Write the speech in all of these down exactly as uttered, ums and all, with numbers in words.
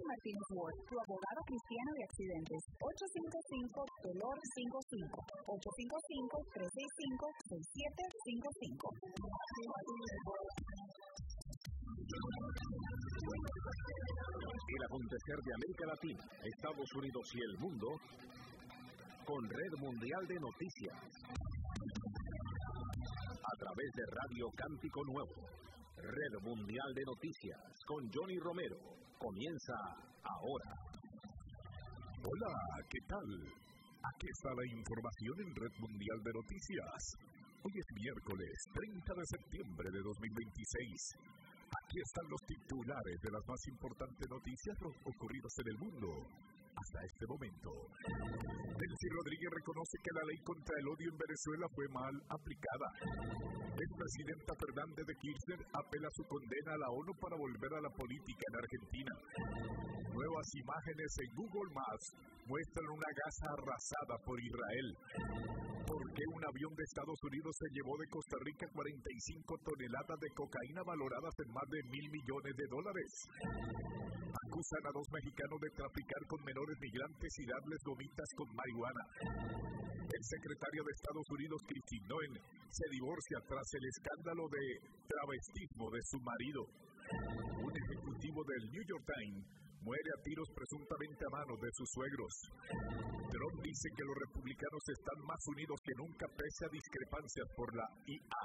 Martínez Ward, tu abogado cristiano de accidentes. ocho cinco cinco, dolor cinco cinco. ocho cinco cinco, tres seis cinco, seis siete cinco cinco. El acontecer de América Latina, Estados Unidos y el mundo con Red Mundial de Noticias. A través de Radio Cántico Nuevo. Red Mundial de Noticias con Johnny Romero. Comienza ahora. Hola, ¿qué tal? Aquí está la información en Red Mundial de Noticias. Hoy es miércoles treinta de septiembre de dos mil veintiséis. Aquí están los titulares de las más importantes noticias ocurridas en el mundo hasta este momento. Delcy Rodríguez reconoce que la ley contra el odio en Venezuela fue mal aplicada. Expresidenta Fernández de Kirchner apela su condena a la ONU para volver a la política en Argentina. Nuevas imágenes en Google Maps muestran una Gaza arrasada por Israel. ¿Por qué un avión de Estados Unidos se llevó de Costa Rica cuarenta y cinco toneladas de cocaína valoradas en más de mil millones de dólares? Acusan a dos mexicanos de traficar con menores migrantes y darles gomitas con marihuana. El secretario de Estados Unidos, Kristi Noem, se divorcia tras el escándalo de travestismo de su marido. Un ejecutivo del New York Times muere a tiros presuntamente a manos de sus suegros. Trump dice que los republicanos están más unidos que nunca pese a discrepancias por la I A.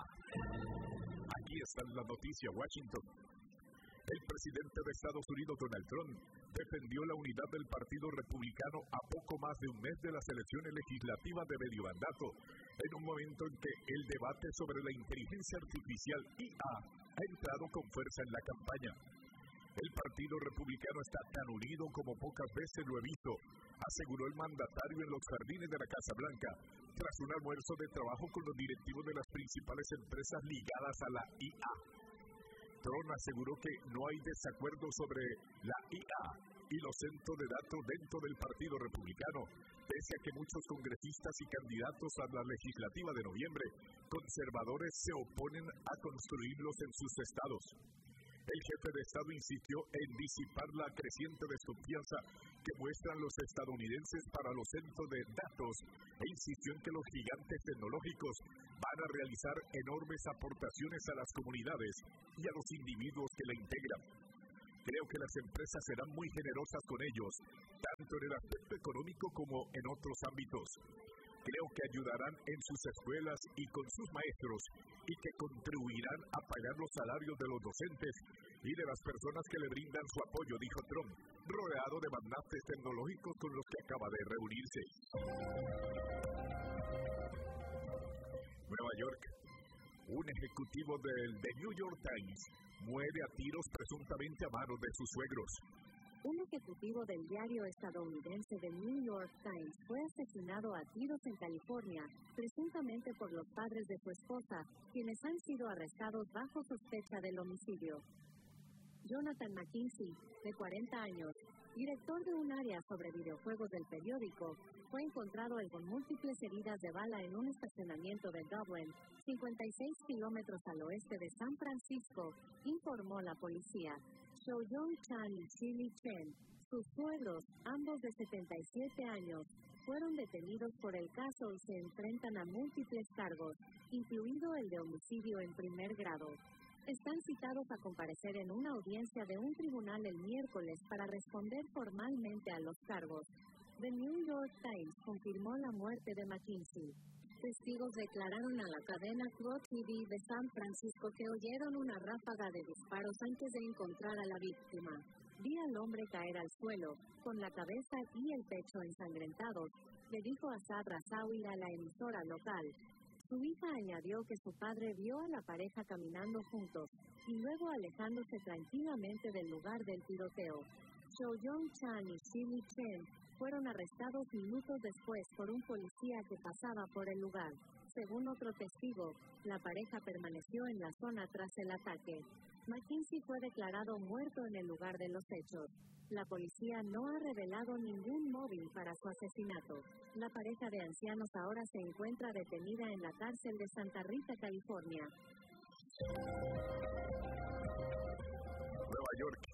Aquí está la noticia, Washington. El presidente de Estados Unidos, Donald Trump, defendió la unidad del Partido Republicano a poco más de un mes de las elecciones legislativas de medio mandato, en un momento en que el debate sobre la inteligencia artificial I A ha entrado con fuerza en la campaña. El Partido Republicano está tan unido como pocas veces lo he visto, aseguró el mandatario en los jardines de la Casa Blanca, tras un almuerzo de trabajo con los directivos de las principales empresas ligadas a la I A. Trump aseguró que no hay desacuerdo sobre la I A y los centros de datos dentro del Partido Republicano, pese a que muchos congresistas y candidatos a la legislativa de noviembre conservadores se oponen a construirlos en sus estados. El jefe de Estado insistió en disipar la creciente desconfianza que muestran los estadounidenses para los centros de datos e insistió en que los gigantes tecnológicos van a realizar enormes aportaciones a las comunidades y a los individuos que la integran. Creo que las empresas serán muy generosas con ellos, tanto en el aspecto económico como en otros ámbitos. Creo que ayudarán en sus escuelas y con sus maestros y que contribuirán a pagar los salarios de los docentes y de las personas que le brindan su apoyo, dijo Trump, rodeado de magnates tecnológicos con los que acaba de reunirse. Nueva York. Un ejecutivo del The New York Times muere a tiros presuntamente a manos de sus suegros. Un ejecutivo del diario estadounidense The New York Times fue asesinado a tiros en California, presuntamente por los padres de su esposa, quienes han sido arrestados bajo sospecha del homicidio. Jonathan McKinsey, de cuarenta años, director de un área sobre videojuegos del periódico, fue encontrado con múltiples heridas de bala en un estacionamiento de Dublin, cincuenta y seis kilómetros al oeste de San Francisco, informó la policía. Shoyong Chan y Shili Chen, sus suegros, ambos de setenta y siete años, fueron detenidos por el caso y se enfrentan a múltiples cargos, incluido el de homicidio en primer grado. Están citados a comparecer en una audiencia de un tribunal el miércoles para responder formalmente a los cargos. The New York Times confirmó la muerte de McKinsey. Testigos declararon a la cadena Q T V de San Francisco que oyeron una ráfaga de disparos antes de encontrar a la víctima. Vi al hombre caer al suelo, con la cabeza y el pecho ensangrentados, le dijo Asad Razawi a la emisora local. Su hija añadió que su padre vio a la pareja caminando juntos, y luego alejándose tranquilamente del lugar del tiroteo. Shoyong Chan y Shili Chen fueron arrestados minutos después por un policía que pasaba por el lugar. Según otro testigo, la pareja permaneció en la zona tras el ataque. McKinsey fue declarado muerto en el lugar de los hechos. La policía no ha revelado ningún móvil para su asesinato. La pareja de ancianos ahora se encuentra detenida en la cárcel de Santa Rita, California. Nueva York.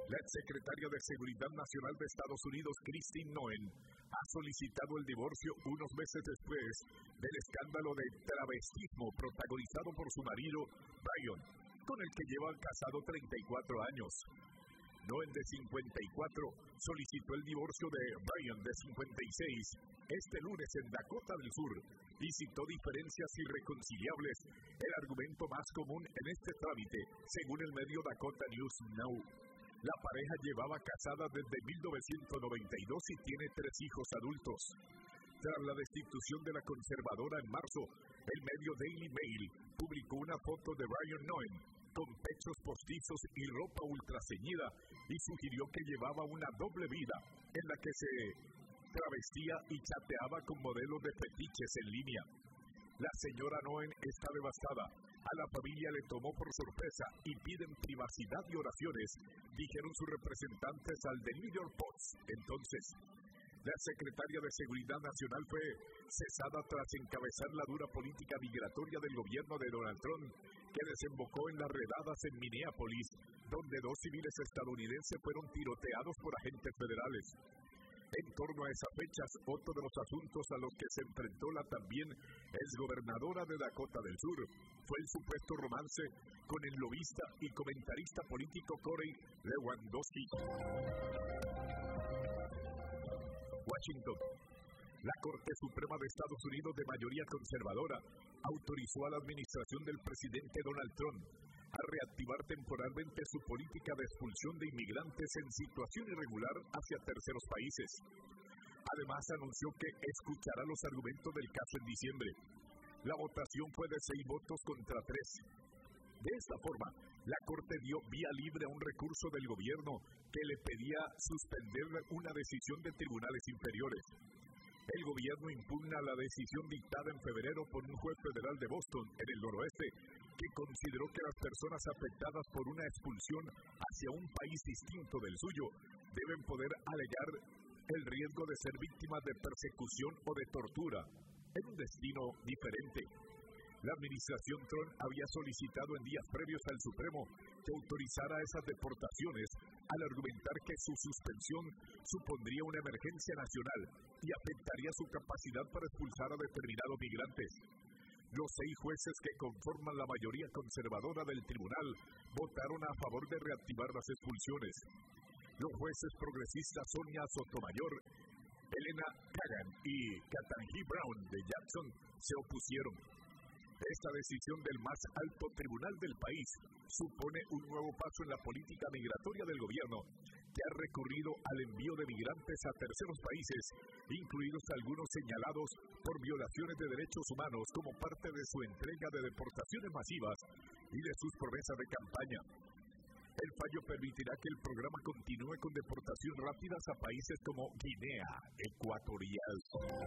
La secretaria de Seguridad Nacional de Estados Unidos, Christine Noem, ha solicitado el divorcio unos meses después del escándalo de travestismo protagonizado por su marido, Brian, con el que lleva casado treinta y cuatro años. Noem, de cincuenta y cuatro, solicitó el divorcio de Brian, de cincuenta y seis, este lunes en Dakota del Sur, y citó diferencias irreconciliables, el argumento más común en este trámite, según el medio Dakota News Now. La pareja llevaba casada desde mil novecientos noventa y dos y tiene tres hijos adultos. Tras la destitución de la conservadora en marzo, el medio Daily Mail publicó una foto de Brian Noem con pechos postizos y ropa ultraceñida y sugirió que llevaba una doble vida en la que se travestía y chateaba con modelos de fetiches en línea. La señora Noem está devastada. A la familia le tomó por sorpresa y piden privacidad y oraciones, dijeron sus representantes al The New York Post. Entonces, la secretaria de Seguridad Nacional fue cesada tras encabezar la dura política migratoria del gobierno de Donald Trump, que desembocó en las redadas en Minneapolis, donde dos civiles estadounidenses fueron tiroteados por agentes federales. En torno a esas fechas, otro de los asuntos a los que se enfrentó la también exgobernadora de Dakota del Sur fue el supuesto romance con el lobista y comentarista político Corey Lewandowski. Washington. La Corte Suprema de Estados Unidos, de mayoría conservadora, autorizó a la administración del presidente Donald Trump a reactivar temporalmente su política de expulsión de inmigrantes en situación irregular hacia terceros países. Además, anunció que escuchará los argumentos del caso en diciembre. La votación fue de seis votos contra tres. De esta forma, la Corte dio vía libre a un recurso del gobierno que le pedía suspender una decisión de tribunales inferiores. El gobierno impugna la decisión dictada en febrero por un juez federal de Boston, en el noroeste, que consideró que las personas afectadas por una expulsión hacia un país distinto del suyo deben poder alegar el riesgo de ser víctimas de persecución o de tortura en un destino diferente. La administración Trump había solicitado en días previos al Supremo que autorizara esas deportaciones al argumentar que su suspensión supondría una emergencia nacional y afectaría su capacidad para expulsar a determinados migrantes. Los seis jueces que conforman la mayoría conservadora del tribunal votaron a favor de reactivar las expulsiones. Los jueces progresistas Sonia Sotomayor, Elena Kagan y Ketanji Brown de Jackson se opusieron. Esta decisión del más alto tribunal del país supone un nuevo paso en la política migratoria del gobierno, que ha recurrido al envío de migrantes a terceros países, incluidos algunos señalados por violaciones de derechos humanos como parte de su entrega de deportaciones masivas y de sus promesas de campaña. El fallo permitirá que el programa continúe con deportaciones rápidas a países como Guinea Ecuatorial.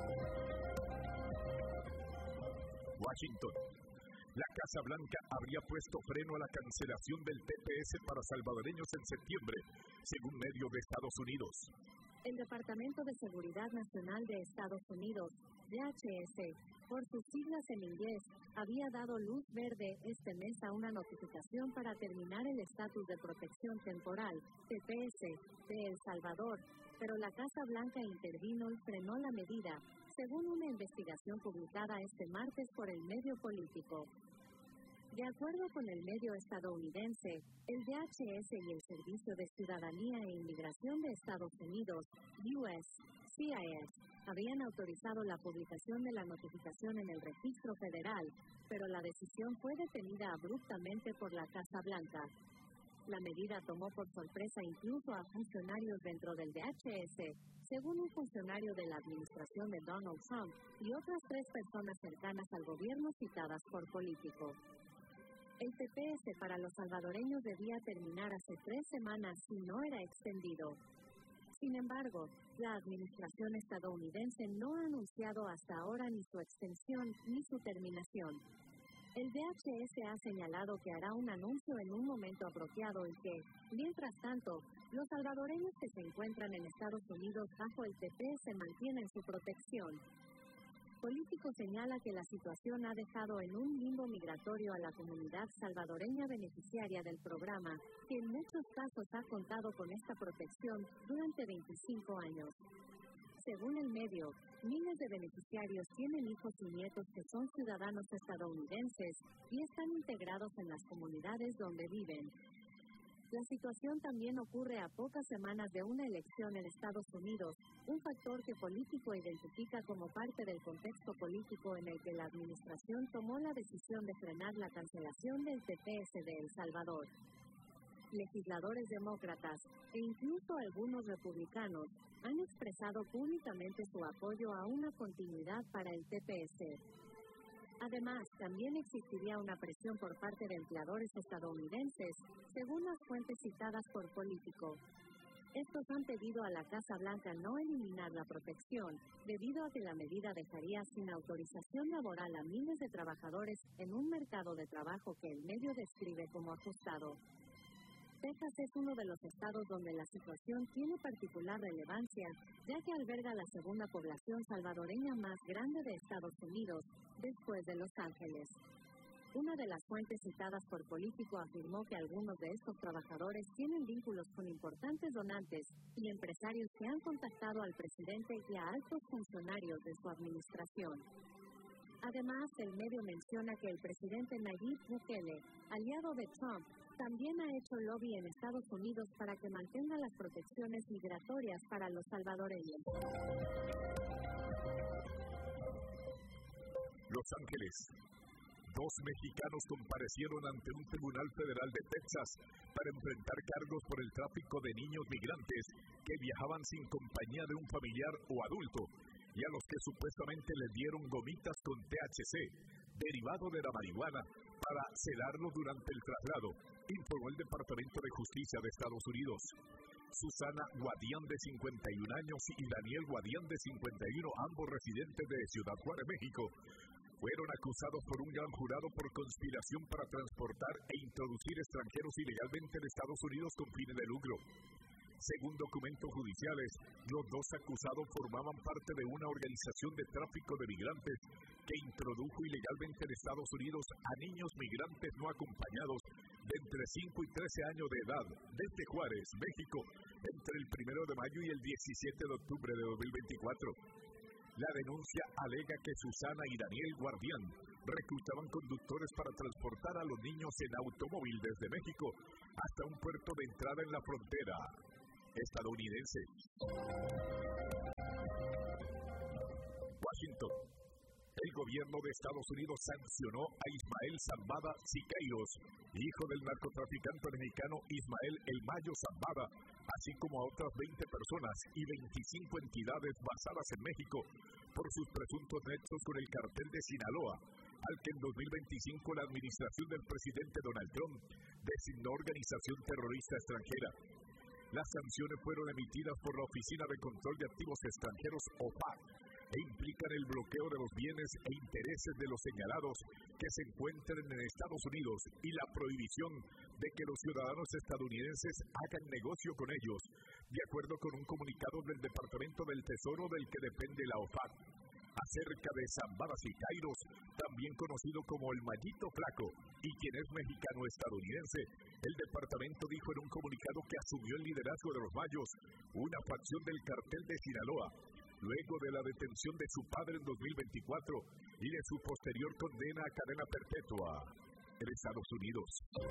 Washington. La Casa Blanca habría puesto freno a la cancelación del T P S para salvadoreños en septiembre, según medios de Estados Unidos. El Departamento de Seguridad Nacional de Estados Unidos, D H S, por sus siglas en inglés, había dado luz verde este mes a una notificación para terminar el estatus de protección temporal, T P S, de El Salvador, pero la Casa Blanca intervino y frenó la medida, según una investigación publicada este martes por el medio político. De acuerdo con el medio estadounidense, el D H S y el Servicio de Ciudadanía e Inmigración de Estados Unidos, U S C I S, habían autorizado la publicación de la notificación en el registro federal, pero la decisión fue detenida abruptamente por la Casa Blanca. La medida tomó por sorpresa incluso a funcionarios dentro del D H S, según un funcionario de la administración de Donald Trump y otras tres personas cercanas al gobierno citadas por políticos. El T P S para los salvadoreños debía terminar hace tres semanas si no era extendido. Sin embargo, la administración estadounidense no ha anunciado hasta ahora ni su extensión ni su terminación. El D H S ha señalado que hará un anuncio en un momento apropiado y que, mientras tanto, los salvadoreños que se encuentran en Estados Unidos bajo el T P S mantienen su protección. Político señala que la situación ha dejado en un limbo migratorio a la comunidad salvadoreña beneficiaria del programa, que en muchos casos ha contado con esta protección durante veinticinco años. Según el medio, miles de beneficiarios tienen hijos y nietos que son ciudadanos estadounidenses y están integrados en las comunidades donde viven. La situación también ocurre a pocas semanas de una elección en Estados Unidos, un factor que Político identifica como parte del contexto político en el que la administración tomó la decisión de frenar la cancelación del T P S de El Salvador. Legisladores demócratas, e incluso algunos republicanos, han expresado públicamente su apoyo a una continuidad para el T P S. Además, también existiría una presión por parte de empleadores estadounidenses, según las fuentes citadas por Político. Estos han pedido a la Casa Blanca no eliminar la protección, debido a que la medida dejaría sin autorización laboral a miles de trabajadores en un mercado de trabajo que el medio describe como ajustado. Texas es uno de los estados donde la situación tiene particular relevancia, ya que alberga la segunda población salvadoreña más grande de Estados Unidos, después de Los Ángeles. Una de las fuentes citadas por Político afirmó que algunos de estos trabajadores tienen vínculos con importantes donantes y empresarios que han contactado al presidente y a altos funcionarios de su administración. Además, el medio menciona que el presidente Nayib Bukele, aliado de Trump, también ha hecho lobby en Estados Unidos para que mantenga las protecciones migratorias para los salvadoreños. Los Ángeles. Dos mexicanos comparecieron ante un tribunal federal de Texas para enfrentar cargos por el tráfico de niños migrantes que viajaban sin compañía de un familiar o adulto y a los que supuestamente les dieron gomitas con T H C, derivado de la marihuana, para sedarlo durante el traslado, informó el Departamento de Justicia de Estados Unidos. Susana Guadián, de cincuenta y un años, y Daniel Guadián, de cincuenta y uno, ambos residentes de Ciudad Juárez, México, fueron acusados por un gran jurado por conspiración para transportar e introducir extranjeros ilegalmente en Estados Unidos con fines de lucro. Según documentos judiciales, los dos acusados formaban parte de una organización de tráfico de migrantes que introdujo ilegalmente en Estados Unidos a niños migrantes no acompañados de entre cinco y trece años de edad desde Juárez, México, entre el primero de mayo y el diecisiete de octubre de dos mil veinticuatro. La denuncia alega que Susana y Daniel Guardián reclutaban conductores para transportar a los niños en automóvil desde México hasta un puerto de entrada en la frontera estadounidense. Washington. El gobierno de Estados Unidos sancionó a Ismael Zambada Siqueiros, hijo del narcotraficante mexicano Ismael El Mayo Zambada, así como a otras veinte personas y veinticinco entidades basadas en México por sus presuntos nexos con el cartel de Sinaloa, al que en dos mil veinticinco la administración del presidente Donald Trump designó organización terrorista extranjera. Las sanciones fueron emitidas por la Oficina de Control de Activos Extranjeros, O F A C, e implican el bloqueo de los bienes e intereses de los señalados que se encuentren en Estados Unidos y la prohibición de que los ciudadanos estadounidenses hagan negocio con ellos, de acuerdo con un comunicado del Departamento del Tesoro del que depende la O F A C. Acerca de Zambada Siqueiros, también conocido como el Mayito Flaco, y quien es mexicano-estadounidense, el departamento dijo en un comunicado que asumió el liderazgo de los Mayos, una facción del cartel de Sinaloa, luego de la detención de su padre en dos mil veinticuatro y de su posterior condena a cadena perpetua en Estados Unidos.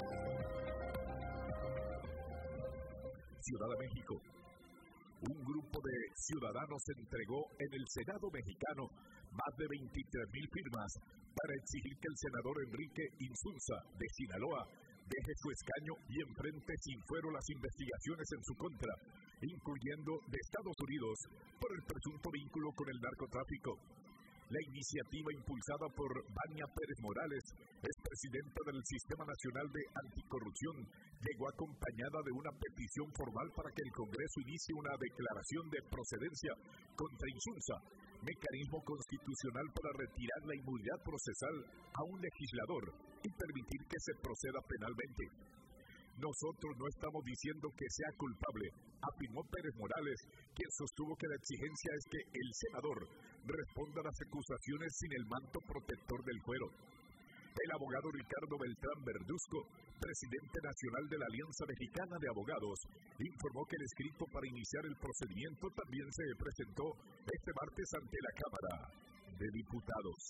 Ciudad de México. Un grupo de ciudadanos entregó en el Senado mexicano más de veintitrés mil firmas para exigir que el senador Enrique Insunza, de Sinaloa, deje su escaño y enfrente sin fuero las investigaciones en su contra, incluyendo de Estados Unidos, por el presunto vínculo con el narcotráfico. La iniciativa, impulsada por Vania Pérez Morales, es presidenta del Sistema Nacional de Anticorrupción, llegó acompañada de una petición formal para que el Congreso inicie una declaración de procedencia contra Insunza, mecanismo constitucional para retirar la inmunidad procesal a un legislador y permitir que se proceda penalmente. Nosotros no estamos diciendo que sea culpable, afirmó Pérez Morales, quien sostuvo que la exigencia es que el senador responda a las acusaciones sin el manto protector del fuero. El abogado Ricardo Beltrán Verduzco, presidente nacional de la Alianza Mexicana de Abogados, informó que el escrito para iniciar el procedimiento también se presentó este martes ante la Cámara de Diputados.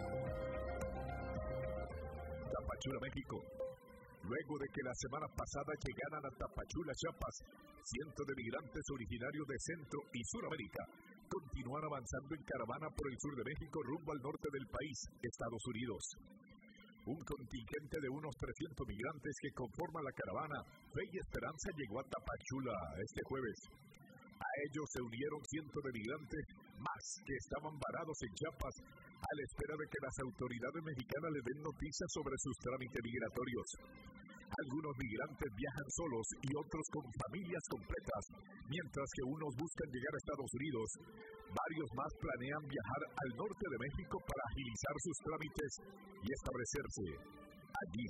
Tapachula, México. Luego de que la semana pasada llegaran a Tapachula, Chiapas, cientos de migrantes originarios de Centro y Suramérica continúan avanzando en caravana por el sur de México rumbo al norte del país, Estados Unidos. Un contingente de unos trescientos migrantes que conforman la caravana Fe y Esperanza llegó a Tapachula este jueves. A ellos se unieron cientos de migrantes más que estaban varados en Chiapas a la espera de que las autoridades mexicanas les den noticias sobre sus trámites migratorios. Algunos migrantes viajan solos y otros con familias completas, mientras que unos buscan llegar a Estados Unidos. Varios más planean viajar al norte de México para agilizar sus trámites y establecerse allí.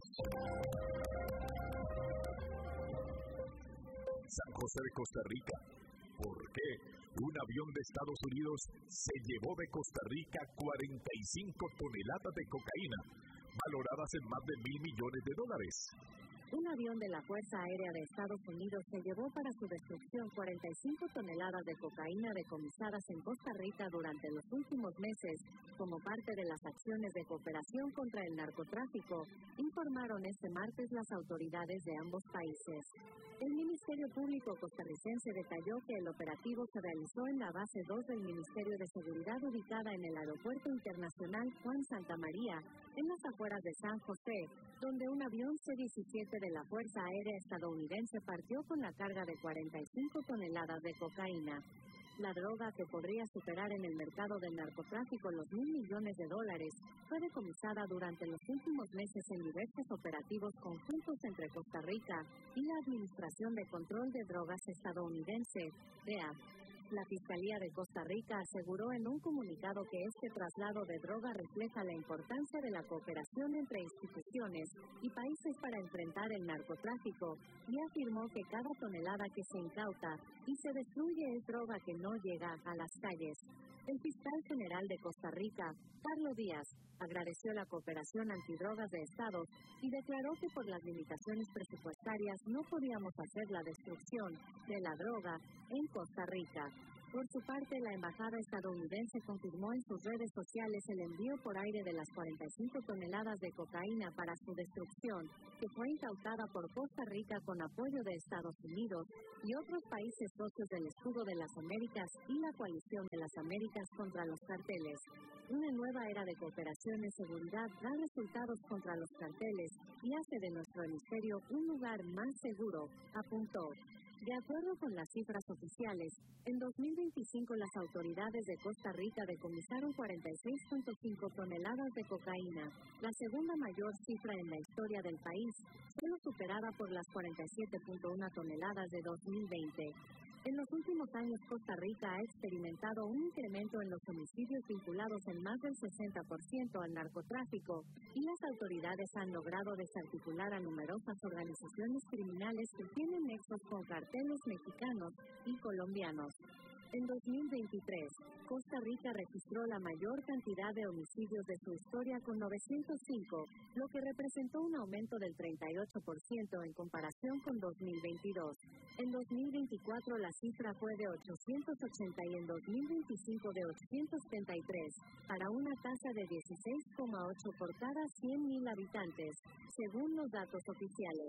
San José de Costa Rica. ¿Por qué un avión de Estados Unidos se llevó de Costa Rica cuarenta y cinco toneladas de cocaína, valoradas en más de mil millones de dólares? Un avión de la Fuerza Aérea de Estados Unidos se llevó para su destrucción cuarenta y cinco toneladas de cocaína decomisadas en Costa Rica durante los últimos meses, como parte de las acciones de cooperación contra el narcotráfico, informaron este martes las autoridades de ambos países. El Ministerio Público costarricense detalló que el operativo se realizó en la base dos del Ministerio de Seguridad ubicada en el Aeropuerto Internacional Juan Santamaría, en las afueras de San José, donde un avión C diecisiete de la Fuerza Aérea estadounidense partió con la carga de cuarenta y cinco toneladas de cocaína. La droga, que podría superar en el mercado del narcotráfico los mil millones de dólares, fue decomisada durante los últimos meses en diversos operativos conjuntos entre Costa Rica y la Administración de Control de Drogas estadounidense, D E A. La Fiscalía de Costa Rica aseguró en un comunicado que este traslado de droga refleja la importancia de la cooperación entre instituciones y países para enfrentar el narcotráfico y afirmó que cada tonelada que se incauta y se destruye es droga que no llega a las calles. El fiscal general de Costa Rica, Carlos Díaz, agradeció la cooperación antidrogas de Estados y declaró que por las limitaciones presupuestarias no podíamos hacer la destrucción de la droga en Costa Rica. Por su parte, la embajada estadounidense confirmó en sus redes sociales el envío por aire de las cuarenta y cinco toneladas de cocaína para su destrucción, que fue incautada por Costa Rica con apoyo de Estados Unidos y otros países socios del Escudo de las Américas y la Coalición de las Américas contra los carteles. Una nueva era de cooperación en seguridad da resultados contra los carteles y hace de nuestro hemisferio un lugar más seguro, apuntó. De acuerdo con las cifras oficiales, en dos mil veinticinco las autoridades de Costa Rica decomisaron cuarenta y seis punto cinco toneladas de cocaína, la segunda mayor cifra en la historia del país, solo superada por las cuarenta y siete punto uno toneladas de dos mil veinte. En los últimos años, Costa Rica ha experimentado un incremento en los homicidios vinculados en más del sesenta por ciento al narcotráfico y las autoridades han logrado desarticular a numerosas organizaciones criminales que tienen nexos con carteles mexicanos y colombianos. En dos mil veintitrés, Costa Rica registró la mayor cantidad de homicidios de su historia con novecientos cinco, lo que representó un aumento del treinta y ocho por ciento en comparación con dos mil veintidós. En dos mil veinticuatro la cifra fue de ochocientos ochenta y en dos mil veinticinco de ochocientos setenta y tres, para una tasa de dieciséis coma ocho por cada cien mil habitantes, según los datos oficiales.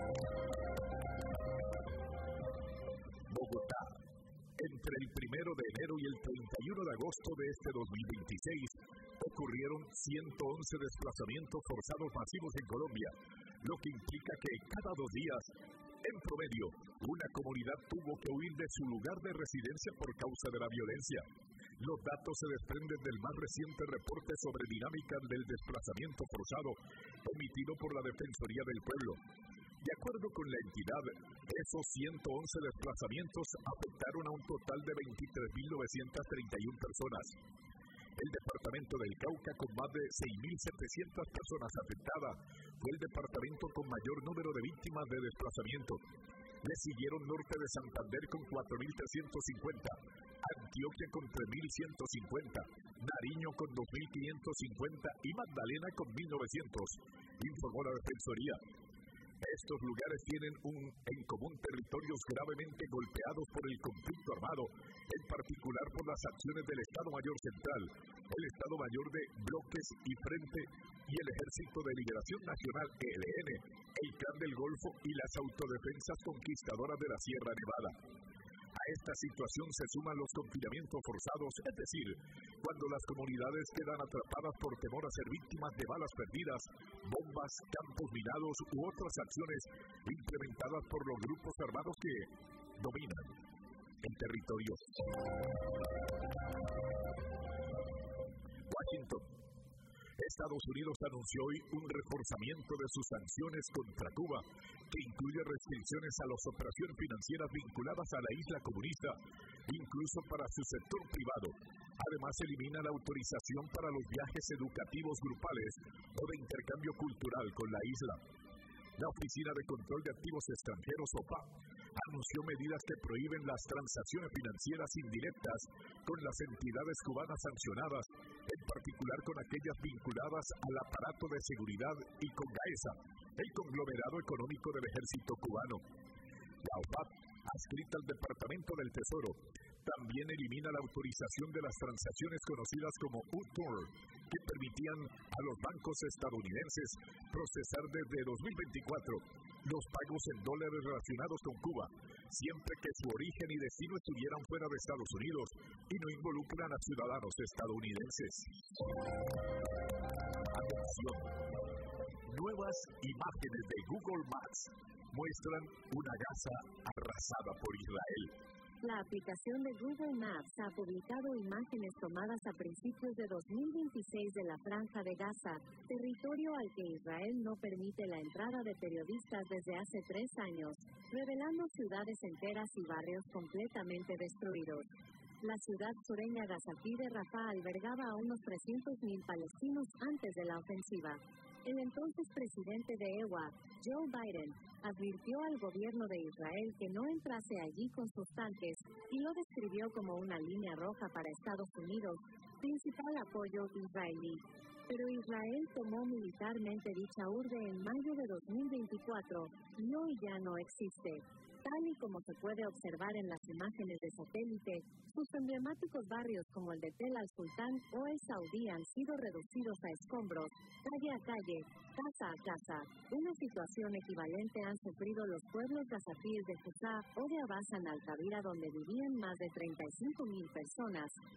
Bogotá. Entre el primero de enero y el treinta y uno de agosto de este dos mil veintiséis, ocurrieron ciento once desplazamientos forzados masivos en Colombia, lo que implica que cada dos días, en promedio, una comunidad tuvo que huir de su lugar de residencia por causa de la violencia. Los datos se desprenden del más reciente reporte sobre dinámicas del desplazamiento forzado, emitido por la Defensoría del Pueblo. De acuerdo con la entidad, esos ciento once desplazamientos afectaron a un total de veintitrés mil novecientas treinta y una personas. El departamento del Cauca, con más de seis mil setecientas personas afectadas, fue el departamento con mayor número de víctimas de desplazamiento. Le siguieron Norte de Santander con cuatro mil trescientos cincuenta, Antioquia con tres mil ciento cincuenta, Nariño con dos mil quinientos cincuenta y Magdalena con mil novecientos, informó la Defensoría. Estos lugares tienen un, en común territorios gravemente golpeados por el conflicto armado, en particular por las acciones del Estado Mayor Central, el Estado Mayor de Bloques y Frente y el Ejército de Liberación Nacional E L N, el Clan del Golfo y las autodefensas conquistadoras de la Sierra Nevada. A esta situación se suman los confinamientos forzados, es decir, cuando las comunidades quedan atrapadas por temor a ser víctimas de balas perdidas, bombas, campos minados u otras acciones implementadas por los grupos armados que dominan el territorio. Washington. Estados Unidos anunció hoy un reforzamiento de sus sanciones contra Cuba, que incluye restricciones a las operaciones financieras vinculadas a la isla comunista, incluso para su sector privado. Además, elimina la autorización para los viajes educativos grupales o de intercambio cultural con la isla. La Oficina de Control de Activos Extranjeros, O P A, anunció medidas que prohíben las transacciones financieras indirectas con las entidades cubanas sancionadas, en particular con aquellas vinculadas al aparato de seguridad y con GAESA, el conglomerado económico del ejército cubano. La O P A, adscrita al Departamento del Tesoro, también elimina la autorización de las transacciones conocidas como U T O R, que permitían a los bancos estadounidenses procesar desde dos mil veinticuatro los pagos en dólares relacionados con Cuba, siempre que su origen y destino estuvieran fuera de Estados Unidos y no involucran a ciudadanos estadounidenses. Atención. Nuevas imágenes de Google Maps muestran una Gaza arrasada por Israel. La aplicación de Google Maps ha publicado imágenes tomadas a principios de dos mil veintiséis de la Franja de Gaza, territorio al que Israel no permite la entrada de periodistas desde hace tres años, revelando ciudades enteras y barrios completamente destruidos. La ciudad sureña Gazafí de Rafah albergaba a unos trescientos mil palestinos antes de la ofensiva. El entonces presidente de E U A, Joe Biden, advirtió al gobierno de Israel que no entrase allí con sus tanques y lo describió como una línea roja para Estados Unidos, principal apoyo israelí. Pero Israel tomó militarmente dicha urbe en mayo de dos mil veinticuatro y hoy ya no existe. Tal y como se puede observar en las imágenes de satélite, sus emblemáticos barrios como el de Tel al-Sultán o el Saudí han sido reducidos a escombros, calle a calle, casa a casa. Una situación equivalente han sufrido los pueblos gazafíes de Fusá o de Abbas en Al-Kabira, donde vivían más de treinta y cinco mil personas,